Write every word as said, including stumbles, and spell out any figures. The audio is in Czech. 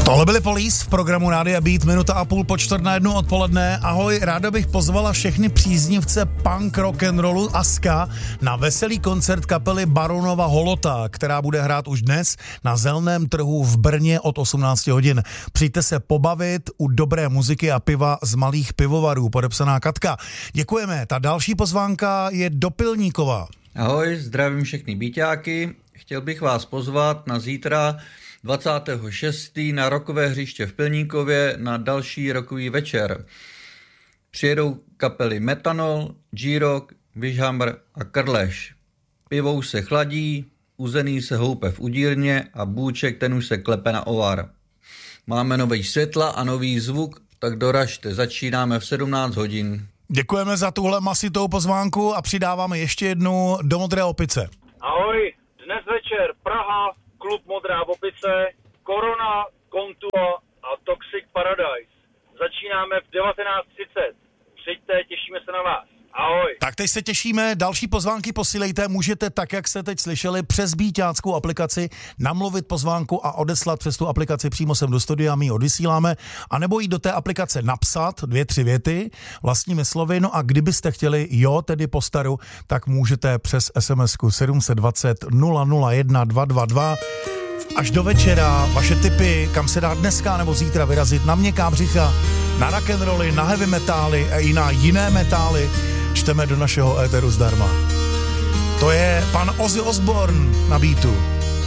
Tohle byly Police v programu Rádia Beat, minuta a půl po čtvrt na jednu odpoledne. Ahoj, ráda bych pozvala všechny příznivce punk, rock and rollu a ska na veselý koncert kapely Baronova Holota, která bude hrát už dnes na Zeleném trhu v Brně od osmnáct hodin. Přijďte se pobavit u dobré muziky a piva z malých pivovarů, podepsaná Katka. Děkujeme, ta další pozvánka je do Pilníkova. Ahoj, zdravím všechny beatáky. Chtěl bych vás pozvat na zítra dvacátého šestého na Rockové hřiště v Pilníkově na další rockový večer. Přijedou kapely Metanol, G-Rock, Wishhammer a Krleš. Pivou se chladí, uzený se houpe v udírně a bůček ten už se klepe na ovar. Máme nový světla a nový zvuk, tak doražte, začínáme v sedmnáct hodin. Děkujeme za tuhle masitou pozvánku a přidáváme ještě jednu do Modré opice. Ahoj, dnes večer Praha, klub Modrá opice, Korona, Kontua a Toxic Paradise. Začínáme v devatenáct třicet. Přijďte, těšíme se na vás. Ahoj. Tak teď se těšíme, další pozvánky posílejte, můžete tak, jak jste teď slyšeli, přes beatáckou aplikaci namluvit pozvánku a odeslat přes tu aplikaci přímo sem do studia, my ji odvysíláme, anebo jít do té aplikace napsat dvě, tři věty vlastními slovy, no a kdybyste chtěli jo, tedy po staru, tak můžete přes SMSku sedm set dvacet nula nula jedna dva dva dva. Až do večera vaše tipy, kam se dá dneska nebo zítra vyrazit na měkká břicha, na rock'n'rolly, na heavy metály a i na jiné metály, čteme do našeho éteru zdarma. To je pan Ozzy Osbourne na beatu.